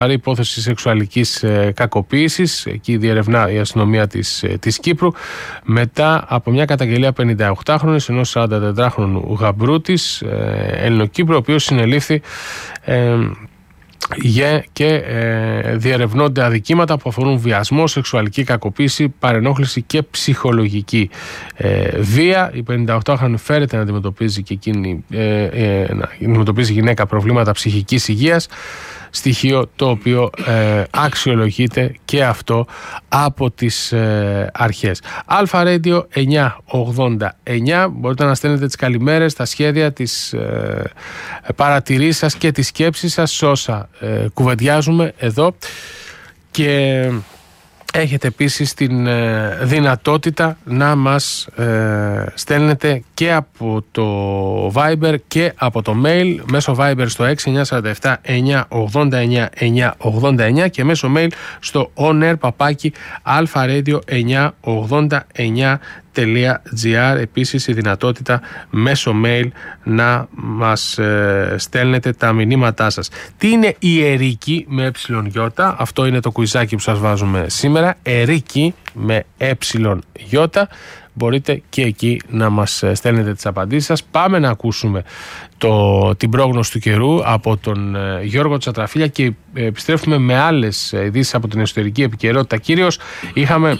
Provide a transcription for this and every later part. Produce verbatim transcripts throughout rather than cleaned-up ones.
υπόθεση σεξουαλικής ε, κακοποίησης. Εκεί διερευνά η αστυνομία της, ε, της Κύπρου μετά από μια καταγγελία πενηνταοκτάχρονης ενός σαραντατετράχρονου γαμπρού της, ε, Ελληνοκύπρου, ο οποίος συνελήφθη ε, Yeah, και ε, διερευνώνται αδικήματα που αφορούν βιασμό, σεξουαλική κακοποίηση, παρενόχληση και ψυχολογική ε, βία. Η πενηνταοκτάχρονη φέρεται να αντιμετωπίζει και εκείνη ε, ε, να αντιμετωπίζει γυναίκα προβλήματα ψυχικής υγείας, στοιχείο το οποίο ε, αξιολογείται και αυτό από τις ε, αρχές. Αλφα Radio εννιακόσια ογδόντα εννιά, μπορείτε να στέλνετε τις καλημέρες, τα σχέδια, τις ε, παρατηρήσεις σας και τις σκέψεις σας σε όσα ε, κουβεντιάζουμε εδώ, και έχετε επίσης την ε, δυνατότητα να μας ε, στέλνετε και από το Viber και από το mail, μέσω Viber στο έξι εννιά τέσσερα επτά εννιακόσια ογδόντα εννιά εννιακόσια ογδόντα εννιά και μέσω mail στο onair παπάκι alpharadio εννιακόσια ογδόντα εννιά τελεία τζι άρ. Επίσης η δυνατότητα μέσω mail να μας ε, στέλνετε τα μηνύματά σας. Τι είναι η Ερίκη με ε γιώτα? Αυτό είναι το κουιζάκι που σας βάζουμε σήμερα. Ερίκη με ε γιώτα. Μπορείτε και εκεί να μας στέλνετε τις απαντήσεις σας. Πάμε να ακούσουμε το, την πρόγνωση του καιρού από τον ε, Γιώργο Τσατραφίλια και ε, επιστρέφουμε με άλλες ειδήσεις από την εσωτερική επικαιρότητα. Κυρίως είχαμε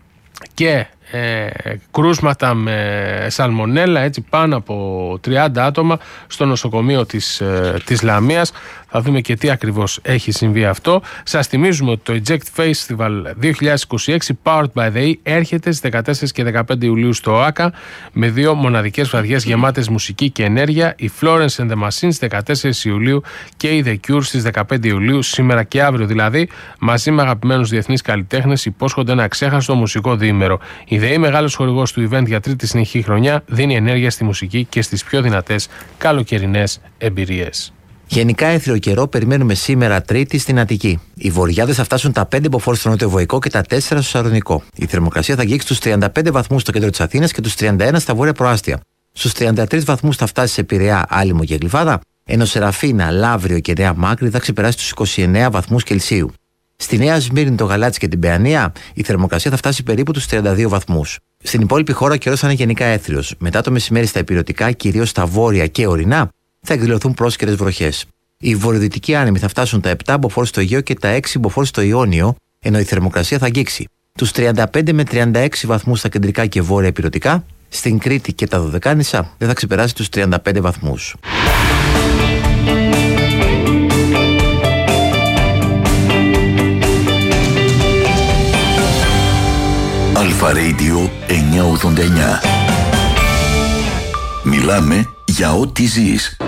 και Ε, κρούσματα με σαλμονέλα, έτσι, πάνω από τριάντα άτομα στο νοσοκομείο της, ε, της Λαμίας. Θα δούμε και τι ακριβώς έχει συμβεί αυτό. Σας θυμίζουμε ότι το Eject Festival δύο χιλιάδες είκοσι έξι Powered by the E έρχεται στις δεκατέσσερις και δεκαπέντε Ιουλίου στο ΟΑΚΑ με δύο μοναδικές βραδιές γεμάτες μουσική και ενέργεια. Η Florence and the Machine στις δεκατέσσερις Ιουλίου και η The Cure στις δεκαπέντε Ιουλίου, σήμερα και αύριο δηλαδή, μαζί με αγαπημένους διεθνείς καλλιτέχνες, υπόσχονται ένα αξέχαστο μουσικό διήμερο. Η ΔΕΗ, μεγάλος χορηγός του event για τρίτη συνεχή χρονιά, δίνει ενέργεια στη μουσική και στις πιο δυνατές καλοκαιρινές εμπειρίες. Γενικά έθριο καιρό περιμένουμε σήμερα Τρίτη στην Αττική. Οι βοριάδες θα φτάσουν τα πέντε μποφόρ στο νότιο-βοϊκό και τα τέσσερα στο Σαρονικό. Η θερμοκρασία θα αγγίξει τους τριάντα πέντε βαθμούς στο κέντρο της Αθήνας και τους τριάντα ένα στα βόρεια προάστια. Στους τριάντα τρεις βαθμούς θα φτάσει σε Πειραιά, Άλυμο και Γλυφάδα, ενώ Σεραφίνα, Λαύριο και Νέα Μάκρη θα ξεπεράσει τους είκοσι εννέα βαθμούς Κελσίου. Στη Νέα Σμύρνη, το Γαλάτσι και την Παιανία, η θερμοκρασία θα φτάσει περίπου τους τριάντα δύο βαθμούς. Στην υπόλοιπη χώρα ο καιρός θα είναι γενικά έθριος. Μετά το μεσημέρι στα υπηρετικά, κυρίως στα βόρεια και ορεινά, θα εκδηλωθούν πρόσκαιρες βροχές. Οι βορειοδυτικοί άνεμοι θα φτάσουν τα επτά μποφόρ στο Αιγαίο και τα έξι μποφόρ στο Ιόνιο, ενώ η θερμοκρασία θα αγγίξει τους τριάντα πέντε με τριάντα έξι βαθμούς στα κεντρικά και βόρεια υπηρετικά. Στην Κρήτη και τα Δωδεκάνησα δεν θα ξεπεράσει τους τριάντα πέντε βαθμούς. Αλφα Radio εννιακόσια ογδόντα εννιά. Μιλάμε για ό,τι ζεις.